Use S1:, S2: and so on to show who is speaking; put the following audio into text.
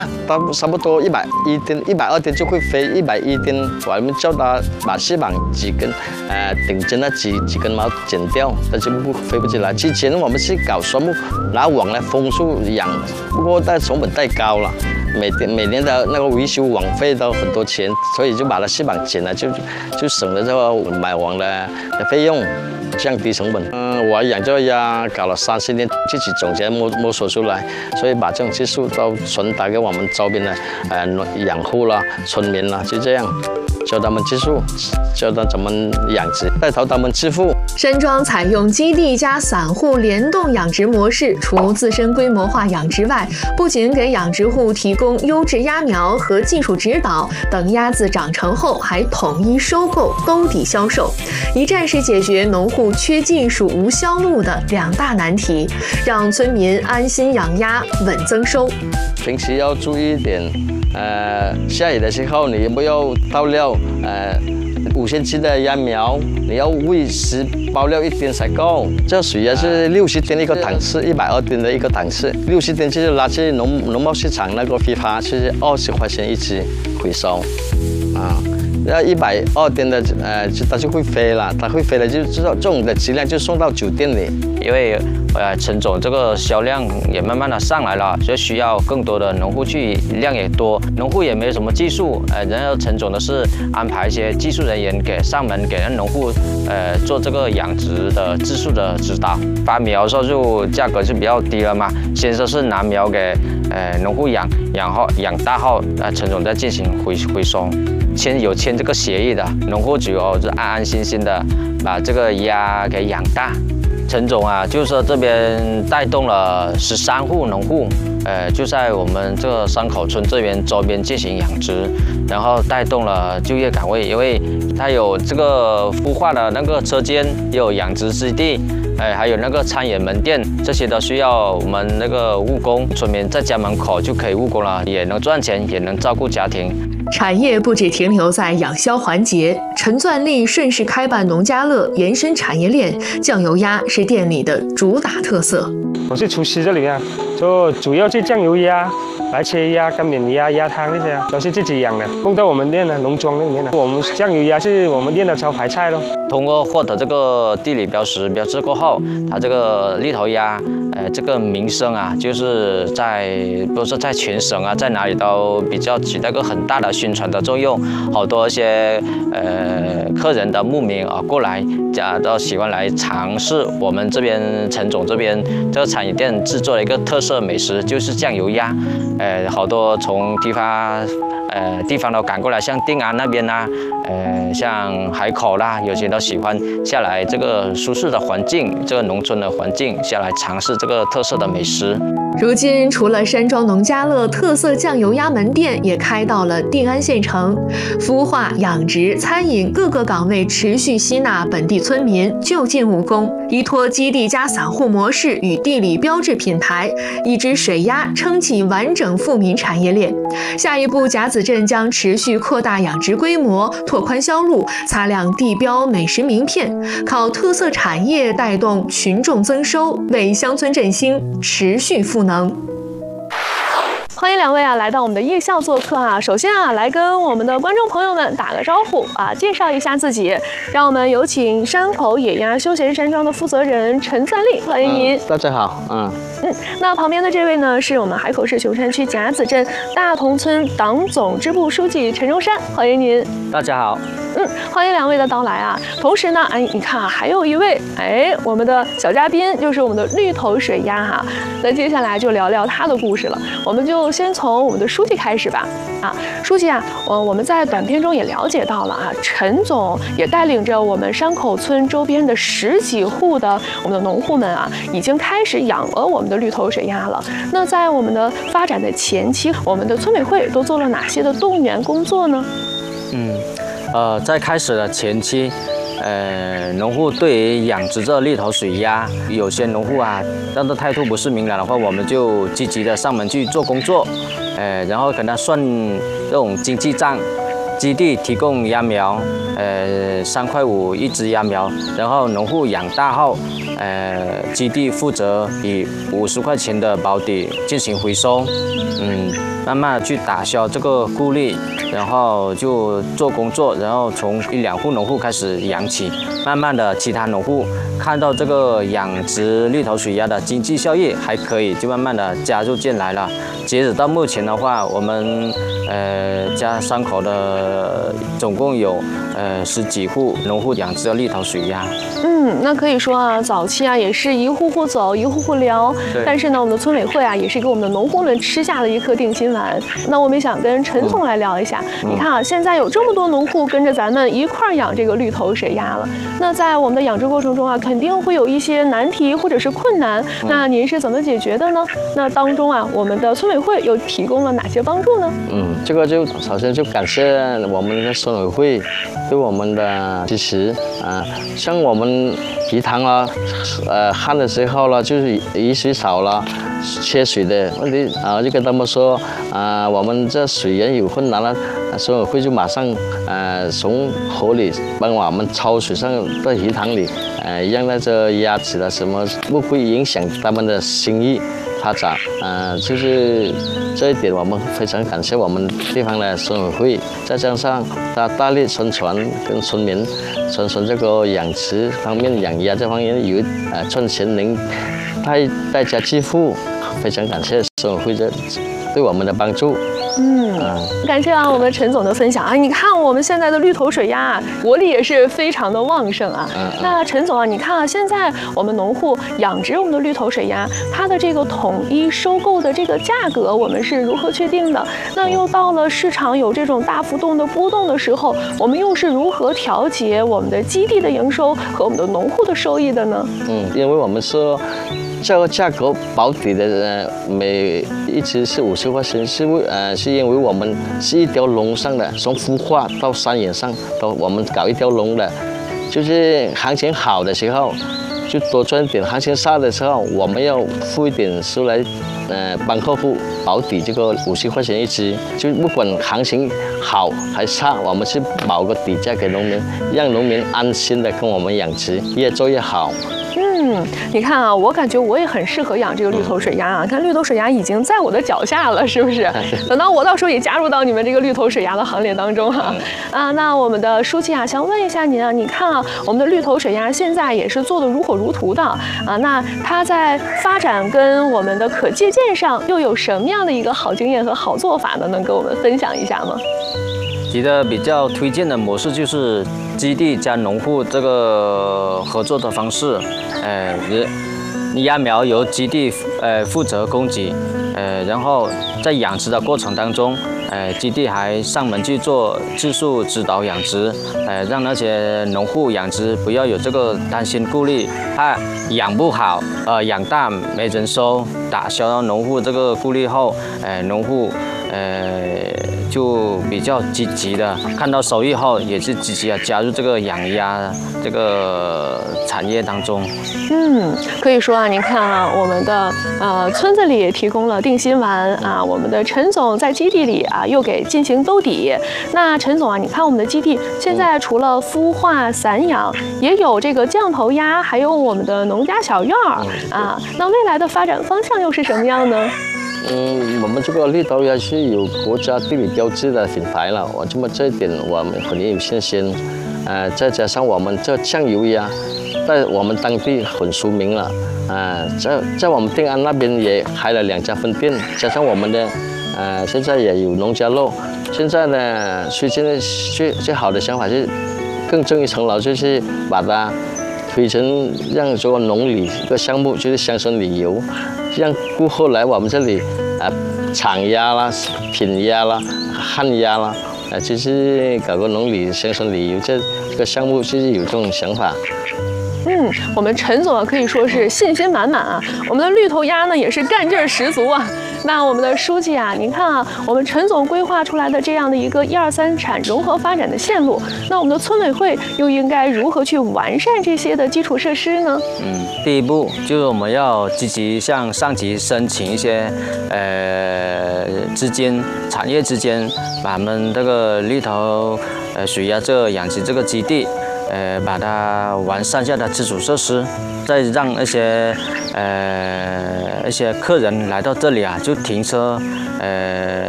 S1: 差不多110天、120天就会飞，110天我们叫它把翅膀几根，顶尖的几根毛剪掉，它就飞不起来。之前我们是搞树木，拿网来封住养，不过但成本太高了。每年的那个维修网费都很多钱，所以就把它翅膀剪了，就省了这个买网的费用，降低成本。我养这个鸭搞了30年，自己总结摸索出来，所以把这种技术都传达给我们周边的养户啦、村民啦，就这样。教他们技术，教他怎么养殖，带头他们致富。
S2: 山庄采用基地加散户联动养殖模式，除自身规模化养殖外，不仅给养殖户提供优质鸭苗和技术指导，等鸭子长成后还统一收购、兜底销售，一站式解决农户缺技术、无销路的2大难题，让村民安心养鸭、稳增收。
S1: 平时要注意一点。下雨的时候你不要倒料，5cm级的鸭苗，你要喂食包料1天才够。这水鸭是60天一个档次，120天的一个档次，60天就是拿去农贸市场那个批发，是20块钱一只回收，要120天的它就会飞了，它会飞了就知道这种的质量就送到酒店里。
S3: 因为陈总这个销量也慢慢的上来了，所以需要更多的农户去，量也多，农户也没什么技术，然后陈总的是安排一些技术人员上门给农户做这个养殖的技术的指导。发苗的时候就价格就比较低了嘛，先说是拿苗给农户养大后，陈总再进行回收。签这个协议的农户就安安心心的把这个鸭给养大。陈总啊，就是说这边带动了13户农户，就在我们这个山口村这边周边进行养殖，然后带动了就业岗位，因为它有这个孵化的那个车间，也有养殖基地，还有那个餐饮门店，这些都需要我们那个务工，村民在家门口就可以务工了，也能赚钱，也能照顾家庭。
S2: 产业不只停留在养销环节，陈钻利顺势开办农家乐，延伸产业链。酱油鸭是店里的主打特色。
S4: 我是厨师这里啊，就主要是酱油鸭、白切鸭、干煸鸭、鸭汤这些都是自己养的，供到我们店的农庄里面的。我们酱油鸭是我们店的招牌菜咯。
S3: 通过获得这个地理标识标志过后，它这个立头鸭，这个名声啊，就是不是在全省啊，在哪里都比较起到一个很大的宣传的作用。好多一些客人的慕名啊过来，都喜欢来尝试我们这边陈总这边这个产业店制作的一个特色美食，就是酱油鸭。好多从地方都赶过来，像定安那边啦，像海口啦，有些都喜欢下来这个舒适的环境，这个农村的环境下来尝试这个特色的美食。
S2: 如今，除了山庄农家乐特色酱油鸭门店，也开到了定安县城，孵化、养殖、餐饮各个岗位持续吸纳本地村民，就近务工，依托基地加散户模式与地理标志品牌，一只水鸭撑起完整富民产业链。下一步，甲子镇将持续扩大养殖规模，拓宽销路，擦亮地标美食名片，靠特色产业带动群众增收，为乡村振兴持续赋能。欢迎2位来到我们的夜校做客啊！首先来跟我们的观众朋友们打个招呼介绍一下自己。让我们有请山口野鸭休闲山庄的负责人陈钻利，欢迎您。
S1: 大家好，
S2: 那旁边的这位呢，是我们海口市熊山区甲子镇大同村党总支部书记陈荣山，欢迎您。
S3: 大家好。
S2: 欢迎2位的到来啊！同时呢，你看还有一位我们的小嘉宾就是我们的绿头水鸭哈。那接下来就聊聊他的故事了。我们就先从我们的书记开始吧。书记我们在短片中也了解到了陈总也带领着我们山口村周边的10几户的我们的农户们已经开始养了我们的绿头水鸭了。那在我们的发展的前期，我们的村委会都做了哪些的动员工作呢？
S3: 在开始的前期，农户对于养殖这绿头水鸭，有些农户但是态度不是明朗的话，我们就积极的上门去做工作，然后跟他算这种经济账， 基地提供鸭苗，3.5块一只鸭苗，然后农户养大后，基地负责以50块钱的保底进行回收，慢慢地去打消这个顾虑，然后就做工作，然后从1、2户农户开始养起，慢慢的其他农户看到这个养殖绿头水鸭的经济效益还可以，就慢慢的加入进来了。截止到目前的话，我们家3口的总共有10几户农户养殖的绿头水鸭。
S2: 那可以说啊，早期啊也是一户户走，一户户聊。但是呢，我们的村委会啊也是给我们的农户们吃下了一颗定心丸。那我们也想跟陈总来聊一下，你看啊，现在有这么多农户跟着咱们一块儿养这个绿头水鸭了。那在我们的养殖过程中啊，肯定会有一些难题或者是困难。那您是怎么解决的呢？那当中啊，我们的村委会又提供了哪些帮助呢？
S1: 这个就首先就感谢我们的村委会对我们的支持啊，像我们鱼塘啊，旱的时候了，就是雨水少了，缺水的问题啊，就跟他们说啊，我们这水源有困难了，村委会就马上从河里帮我们抽水上到鱼塘里，让那这鸭子的什么不会影响他们的生意发展，就是这一点我们非常感谢我们地方的村委会，再加上他大力宣传跟村民宣传这个养殖方面、养鸭这方面有赚钱能大家致富，非常感谢村委会对我们的帮助。
S2: 感谢啊，我们陈总的分享啊！你看我们现在的绿头水鸭啊，活力也是非常的旺盛啊。那陈总啊，你看啊，现在我们农户养殖我们的绿头水鸭，它的这个统一收购的这个价格，我们是如何确定的？那又到了市场有这种大幅度的波动的时候，我们又是如何调节我们的基地的营收和我们的农户的收益的呢？
S1: 因为我们说这个价格保底的每一只是50块钱，是因为我们是一条龙上的，从孵化到山野上都我们搞一条龙的，就是行情好的时候就多赚一点，行情差的时候我们要付一点出来，帮客户保底这个50块钱一只，就不管行情好还差，我们是保个底价给农民，让农民安心的跟我们养殖，越做越好。
S2: 你看啊，我感觉我也很适合养这个绿头水鸭啊！看绿头水鸭已经在我的脚下了，是不是？等到我到时候也加入到你们这个绿头水鸭的行列当中哈。那我们的书记啊，想问一下您啊，你看啊，我们的绿头水鸭现在也是做得如火如荼的啊，那它在发展跟我们的可借鉴上又有什么样的一个好经验和好做法呢？能跟我们分享一下吗？
S3: 觉得比较推荐的模式就是基地加农户这个合作的方式，鸭苗由基地负责供给，然后在养殖的过程当中，基地还上门去做技术指导养殖，让那些农户养殖不要有这个担心顾虑，怕养不好，养大没人收，打消了农户这个顾虑后，农户就比较积极的，看到收益后也是积极的加入这个养鸭这个产业当中。
S2: 可以说啊，您看啊，我们的村子里提供了定心丸啊，我们的陈总在基地里啊又给进行兜底。那陈总啊，你看我们的基地现在除了孵化散养，也有这个降头鸭，还有我们的农家小院啊。那未来的发展方向又是什么样呢？
S1: 我们这个绿头鸭是有国家地理标志的品牌了，这一点我们很有信心。再加上我们这酱油鸭，在我们当地很出名了。在我们定安那边也开了2家分店，加上我们的现在也有农家乐。现在呢，所以现在最好的想法是更上一层楼，就是把它推成让这个农旅一个项目，就是乡村旅游。让顾客来我们这里产鸭啦、品鸭啦、旱鸭啦，就是搞个农旅乡村旅游这个项目，就是有这种想法。
S2: 我们陈总啊可以说是信心满满啊，我们的绿头鸭呢也是干劲儿十足啊。 那我们的书记啊，您看啊，我们陈总规划出来的这样的一个1、2、3产融合发展的线路，那我们的村委会又应该如何去完善这些的基础设施呢？
S3: 第一步就是我们要积极向上级申请一些资金，产业资金，把我们这个绿头水鸭这养殖这个基地，把它完善下的基础设施，再让一些客人来到这里啊，就停车，